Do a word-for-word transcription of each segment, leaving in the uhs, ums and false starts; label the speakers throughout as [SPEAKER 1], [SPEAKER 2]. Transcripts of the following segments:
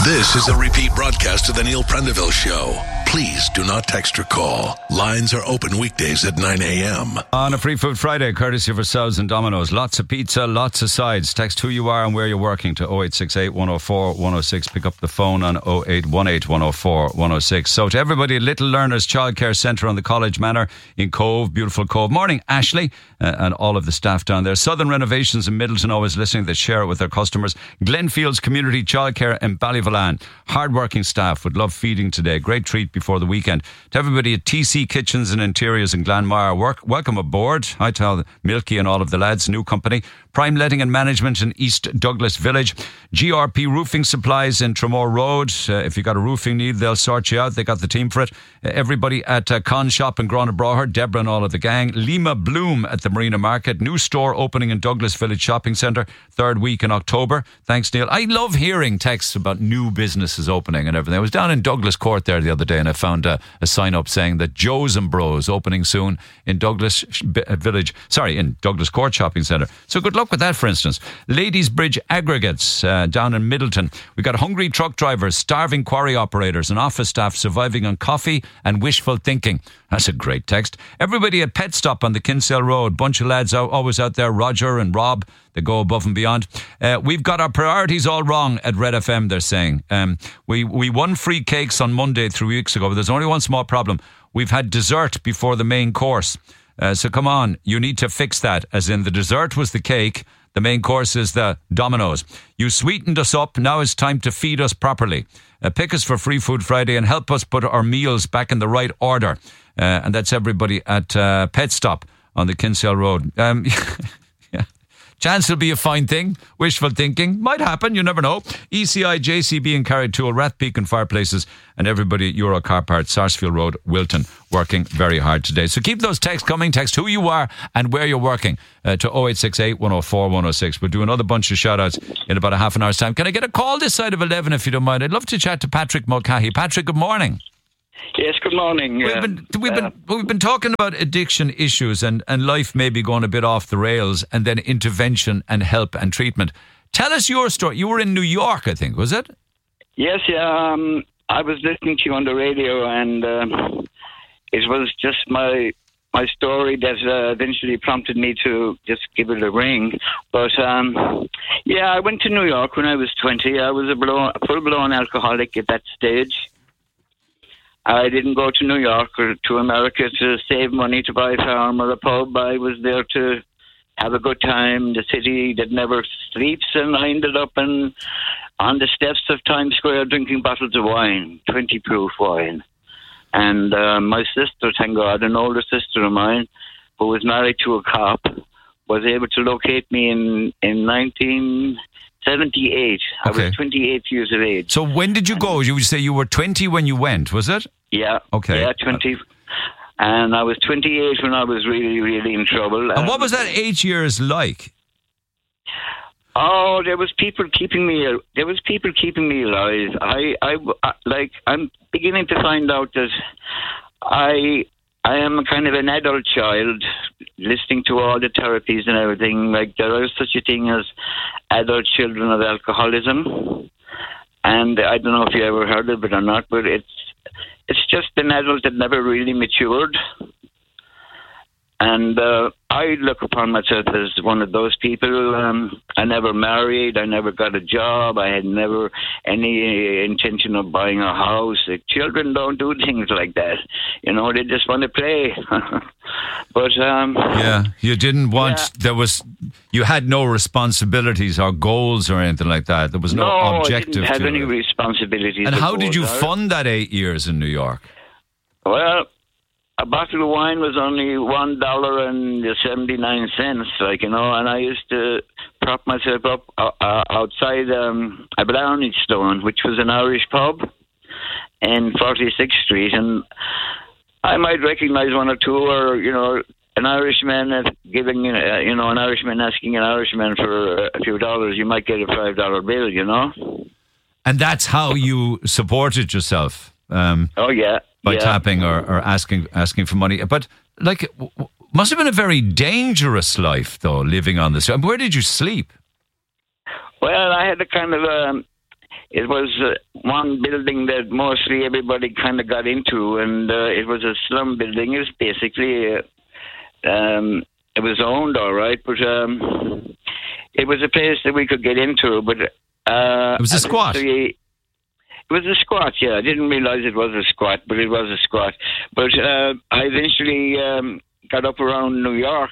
[SPEAKER 1] This is a repeat broadcast of the Neil Prendeville Show. Please do not text or call. Lines are open weekdays at nine a.m.
[SPEAKER 2] On a Free Food Friday, courtesy of ourselves and Domino's. Lots of pizza, lots of sides. Text who you are and where you're working to oh eight six eight, one oh four, one oh six. Pick up the phone on oh eight one eight, one oh four, one oh six. So to everybody at Little Learners Childcare Centre on the College Manor in Cove, beautiful Cove. Morning, Ashley, uh, and all of the staff down there. Southern Renovations in Middleton, always listening. They share it with their customers. Glenfields Community Childcare in Ballyvolane. Hard-working staff would love feeding today. Great treat before the weekend. To everybody at T C Kitchens and Interiors in Glanmire, work, welcome aboard. I tell Milky and all of the lads, new company. Prime Letting and Management in East Douglas Village. G R P Roofing Supplies in Tremore Road. Uh, if you got a roofing need, they'll sort you out. They got the team for it. Uh, everybody at uh, Con Shop in Grona Broher, Deborah and all of the gang. Lima Bloom at the Marina Market. New store opening in Douglas Village Shopping Centre, third week in October. Thanks, Neil. I love hearing texts about new businesses opening and everything. I was down in Douglas Court there the other day and I found a, a sign up saying that Joe's and Bros opening soon in Douglas Village, sorry, in Douglas Court Shopping Centre. So good luck with that, for instance. Ladies Bridge Aggregates uh, down in Middleton. We got hungry truck drivers, starving quarry operators and office staff surviving on coffee and wishful thinking. That's a great text. Everybody at Pet Stop on the Kinsale Road. Bunch of lads out, always out there. Roger and Rob, they go above and beyond. Uh, we've got our priorities all wrong at Red F M, they're saying. Um, we, we won free cakes on Monday three weeks ago, but there's only one small problem. We've had dessert before the main course. Uh, so come on, you need to fix that. As in, the dessert was the cake, the main course is the Domino's. You sweetened us up, now it's time to feed us properly. Uh, pick us for Free Food Friday and help us put our meals back in the right order. Uh, and that's everybody at uh, Pet Stop on the Kinsale Road. Um, yeah. Chance will be a fine thing. Wishful thinking might happen, you never know. E C I, J C B and Carrigtwohill, Rathpeak and Fireplaces, and everybody at Euro Car Parts, Sarsfield Road, Wilton, working very hard today. So keep those texts coming. Text who you are and where you're working uh, to oh eight six eight, one oh four, one oh six. We'll do another bunch of shout outs in about a half an hour's time. Can I get a call this side of eleven if you don't mind? I'd love to chat to Patrick Mulcahy. Patrick, good morning.
[SPEAKER 3] Yes, good morning.
[SPEAKER 2] We've been we've been we've been talking about addiction issues and, and life maybe going a bit off the rails, and then intervention and help and treatment. Tell us your story. You were in New York, I think, was it?
[SPEAKER 3] Yes, yeah. Um, I was listening to you on the radio, and uh, it was just my my story that uh, eventually prompted me to just give it a ring. But um, yeah, I went to New York when I was twenty. I was a, blown, a full-blown alcoholic at that stage. I didn't go to New York or to America to save money to buy a farm or a pub. I was there to have a good time, the city that never sleeps, and I ended up in, on the steps of Times Square drinking bottles of wine, twenty proof wine. And uh, my sister, thank God, an older sister of mine, who was married to a cop, was able to locate me in, in nineteen seventy-eight.
[SPEAKER 2] Okay.
[SPEAKER 3] I was twenty-eight years of age.
[SPEAKER 2] So when did you go? You would say you were twenty when you went, was it?
[SPEAKER 3] Yeah.
[SPEAKER 2] Okay.
[SPEAKER 3] Yeah, twenty. And I was twenty-eight when I was really, really in trouble.
[SPEAKER 2] And what was that eight years like?
[SPEAKER 3] Oh, there was people keeping me. There was people keeping me alive. I, I, I, like. I'm beginning to find out that I, I am kind of an adult child, listening to all the therapies and everything. Like there is such a thing as adult children of alcoholism, and I don't know if you ever heard of it or not, but it's it's just an adult that never really matured. And uh, I look upon myself as one of those people. Um, I never married. I never got a job. I had never any intention of buying a house. Like, children don't do things like that. You know, they just want to play. But um,
[SPEAKER 2] yeah, you didn't want.
[SPEAKER 3] Yeah.
[SPEAKER 2] There was. You had no responsibilities or goals or anything like that. There was no,
[SPEAKER 3] no
[SPEAKER 2] objective.
[SPEAKER 3] I didn't have
[SPEAKER 2] to
[SPEAKER 3] any
[SPEAKER 2] it.
[SPEAKER 3] responsibilities.
[SPEAKER 2] And how
[SPEAKER 3] goals.
[SPEAKER 2] did you
[SPEAKER 3] I,
[SPEAKER 2] fund that eight years in New York?
[SPEAKER 3] Well, a bottle of wine was only one dollar and seventy nine cents, like you know, and I used to prop myself up uh, uh, outside um, a Brownstone, which was an Irish pub in forty sixth Street, and I might recognise one or two, or you know, an Irishman giving, uh, you know, an Irishman asking an Irishman for a few dollars. You might get a five dollar bill, you know.
[SPEAKER 2] And that's how you supported yourself. Um,
[SPEAKER 3] oh yeah.
[SPEAKER 2] By
[SPEAKER 3] yeah.
[SPEAKER 2] tapping or, or asking asking for money. But, like, w- w- must have been a very dangerous life, though, living on the street. Where did you sleep?
[SPEAKER 3] Well, I had a kind of, um, it was uh, one building that mostly everybody kind of got into, and uh, it was a slum building. It was basically, uh, um, it was owned all right, but um, it was a place that we could get into. But uh,
[SPEAKER 2] it was a squat.
[SPEAKER 3] It was a squat, yeah. I didn't realise it was a squat, but it was a squat. But uh, I eventually um, got up around New York.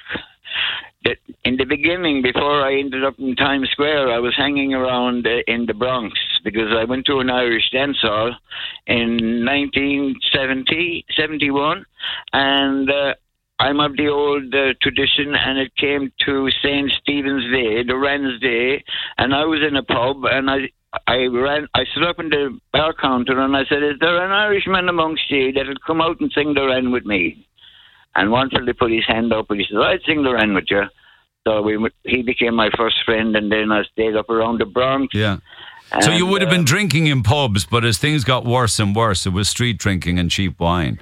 [SPEAKER 3] In the beginning, before I ended up in Times Square, I was hanging around uh, in the Bronx because I went to an Irish dance hall in nineteen seventy, seventy-one, and uh, I'm of the old uh, tradition, and it came to Saint Stephen's Day, the Wren's Day, and I was in a pub, and I I ran, I stood up in the bar counter, and I said, "Is there an Irishman amongst you that'll come out and sing the Wren with me?" And one fella put his hand up and he said, "I'd sing the Wren with you." So we, he became my first friend, and then I stayed up around the Bronx.
[SPEAKER 2] Yeah.
[SPEAKER 3] And,
[SPEAKER 2] so you would have been
[SPEAKER 3] uh,
[SPEAKER 2] drinking in pubs, but as things got worse and worse, it was street drinking and cheap wine.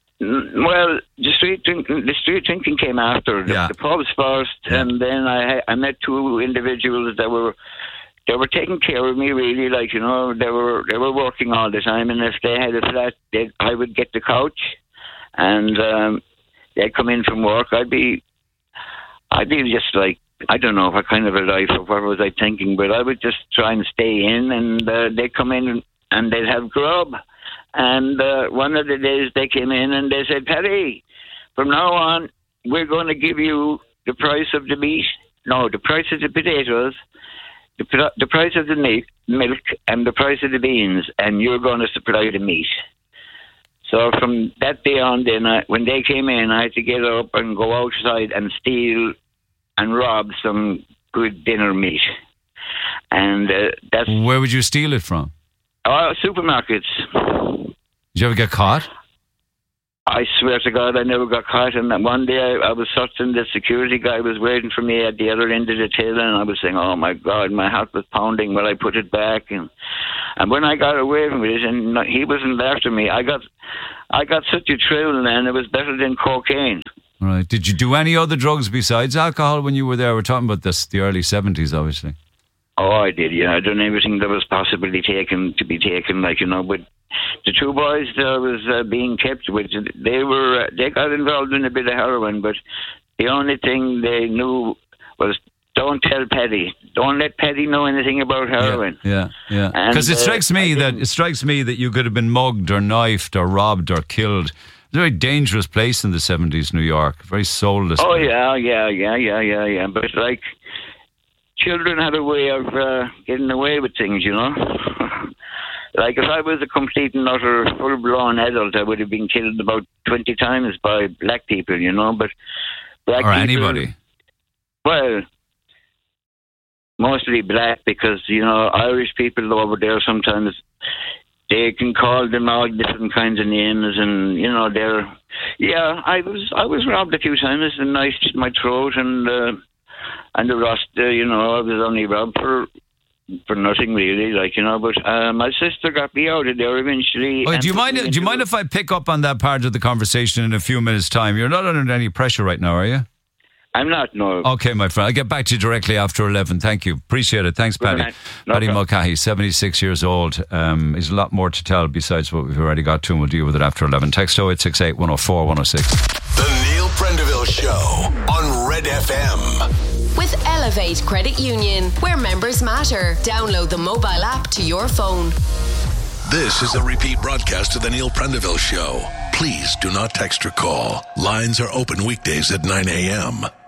[SPEAKER 3] Well, the street drinking, the street drinking came after. The,
[SPEAKER 2] yeah.
[SPEAKER 3] the pubs first,
[SPEAKER 2] yeah.
[SPEAKER 3] and then I I met two individuals that were they were taking care of me really, like, you know, they were they were working all the time, and if they had a flat, they, I would get the couch, and um, they'd come in from work. I'd be, I'd be just like, I don't know what kind of a life or what was I thinking, but I would just try and stay in, and uh, they'd come in and they'd have grub. And uh, one of the days they came in and they said, "Paddy, from now on, we're going to give you the price of the meat, no, the price of the potatoes, the, the price of the milk, milk, and the price of the beans, and you're going to supply the meat." So from that day on, then I, when they came in, I had to get up and go outside and steal and rob some good dinner meat. And uh, that's...
[SPEAKER 2] Where would you steal it from?
[SPEAKER 3] Oh, supermarkets.
[SPEAKER 2] Did you ever get caught?
[SPEAKER 3] I swear to God, I never got caught. And one day I, I was searching, the security guy was waiting for me at the other end of the till, and I was saying, "Oh my God," my heart was pounding, but I put it back. And and when I got away from it, and he wasn't after me, I got I got such a thrill, and it was better than cocaine.
[SPEAKER 2] Right. Did you do any other drugs besides alcohol when you were there? We're talking about this, the early seventies, obviously.
[SPEAKER 3] Oh, I did, yeah. I done everything that was possibly taken to be taken, like, you know, but the two boys that I was uh, being kept with, they were, uh, they got involved in a bit of heroin, but the only thing they knew was, don't tell Paddy. Don't let Paddy know anything about heroin.
[SPEAKER 2] Yeah, yeah. Because yeah. it strikes uh, me that it strikes me that you could have been mugged or knifed or robbed or killed. It's a very dangerous place in the seventies, New York. Very soulless.
[SPEAKER 3] Oh,
[SPEAKER 2] place.
[SPEAKER 3] yeah, yeah, yeah, yeah, yeah, yeah. But, like, children had a way of uh, getting away with things, you know. Like, if I was a complete and utter full-blown adult, I would have been killed about twenty times by black people, you know. But black
[SPEAKER 2] or
[SPEAKER 3] people,
[SPEAKER 2] anybody.
[SPEAKER 3] Well, mostly black, because, you know, Irish people over there sometimes, they can call them all different kinds of names, and, you know, they're... Yeah, I was I was robbed a few times and knifed my throat, and... Uh, And the rest, uh, you know, I was only robbed for for nothing really, like, you know. But uh, my sister got me out of there eventually.
[SPEAKER 2] Oh, do you mind? Do you mind if I pick up on that part of the conversation in a few minutes' time? You're not under any pressure right now, are you?
[SPEAKER 3] I'm not. No.
[SPEAKER 2] Okay, my friend. I'll get back to you directly after eleven. Thank you. Appreciate it. Thanks, Paddy.
[SPEAKER 3] No
[SPEAKER 2] Paddy
[SPEAKER 3] problem.
[SPEAKER 2] Mulcahy, seventy-six years old. Um, there's a lot more to tell besides what we've already got to, and we'll deal with it after eleven. Text oh eight six eight, one oh four, one oh six.
[SPEAKER 1] The Neil Prendeville Show on Red F M.
[SPEAKER 4] With Elevate Credit Union, where members matter. Download the mobile app to your phone.
[SPEAKER 1] This is a repeat broadcast of the Neil Prendeville Show. Please do not text or call. Lines are open weekdays at nine a.m.